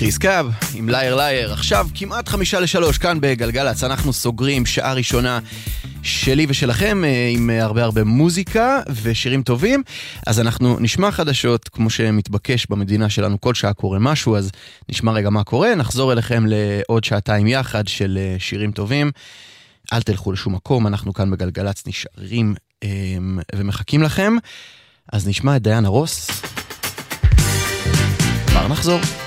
קריס קאב עם לייר לייר. עכשיו כמעט 2:55 כאן בגלגלץ. אנחנו סוגרים שעה ראשונה שלי ושלכם עם הרבה מוזיקה ושירים טובים. אז אנחנו נשמע חדשות כמו שמתבקש במדינה שלנו. כל שעה קורה משהו, אז נשמע רגע מה קורה. נחזור אליכם לעוד שעתיים יחד של שירים טובים. אל תלכו לשום מקום, אנחנו כאן בגלגלץ נשארים ומחכים לכם. אז נשמע את דיאנה רוס. כבר נחזור.